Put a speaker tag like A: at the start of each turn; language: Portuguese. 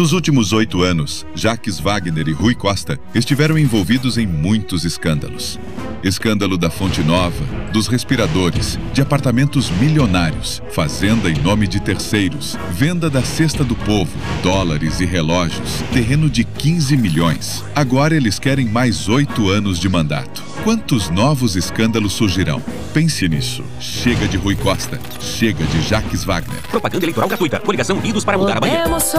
A: Nos últimos 8 anos, Jacques Wagner e Rui Costa estiveram envolvidos em muitos escândalos. Escândalo da Fonte Nova, dos respiradores, de apartamentos milionários, fazenda em nome de terceiros, venda da Cesta do Povo, dólares e relógios, terreno de 15 milhões. Agora eles querem mais 8 anos de mandato. Quantos novos escândalos surgirão? Pense nisso. Chega de Rui Costa. Chega de Jacques Wagner.
B: Propaganda eleitoral gratuita. Coligação Unidos para Mudar a Bahia.